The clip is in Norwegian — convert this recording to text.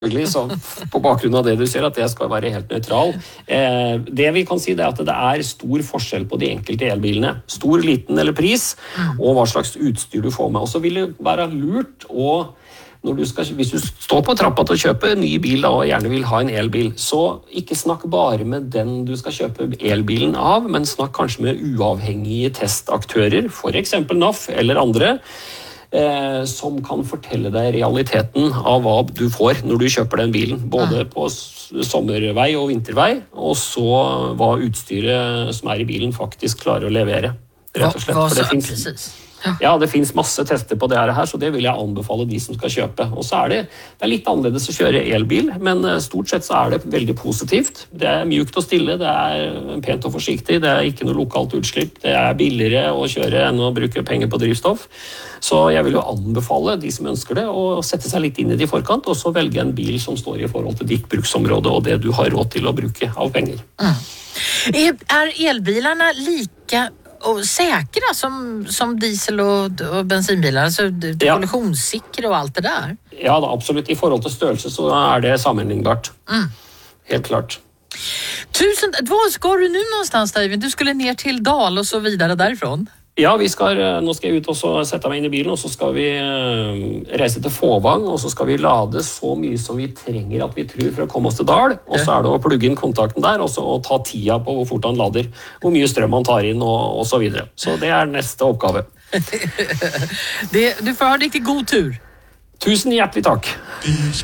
Så på bakgrunn av det du ser, at det skal være helt nøytral. Det vi kan si det at det stor forskjell på de enkelte elbilene. Stor, liten eller pris, og hva slags utstyr du får med. Og så vil det være lurt hvis du står på trappa til å kjøpe en ny bil og gjerne vil ha en elbil, så ikke snakk bare med den du skal kjøpe elbilen av, men snakk kanskje med uavhengige testaktører, for eksempel NAF eller andre, som kan fortelle deg realiteten av hva du får når du kjøper den bilen, både på sommervei og vintervei, og så hva utstyret som i bilen faktisk klarer å levere, rett og slett. Det finns masse tester på det her, så det vil jeg anbefale de som skal kjøpe. Og så det litt annerledes å kjøre elbil, men stort sett så det veldig positivt. Det mjukt og stille, det pent og forsiktig, det ikke noe lokalt utslipp, det billigere å kjøre enn å bruke penger på drivstoff. Så jeg vil jo anbefale de som ønsker det, å sette seg litt inn i det i forkant, og så velge en bil som står i forhold til ditt bruksområde og det du har råd til å bruke av penger. Elbilarna lika och säkra som diesel och bensinbilar, alltså kollisionssikre och allt det där? Ja, da, absolutt. I forhold til størrelse så det sammenlignbart. Helt klart. Var ska du nu någonstans, David? Du skulle ner till Dal och så vidare därifrån? Ja, nå skal jeg ut og så sette meg inn i bilen, og så skal vi reise til Fåvang, og så skal vi lade så mye som vi trenger at vi tror for å komme oss til Dal, og så det å plugge inn kontakten der, og så ta tida på hvor fort han lader, hvor mye strøm han tar inn, og så videre. Så det neste oppgave. Du får ha riktig god tur. Tusen hjertelig takk.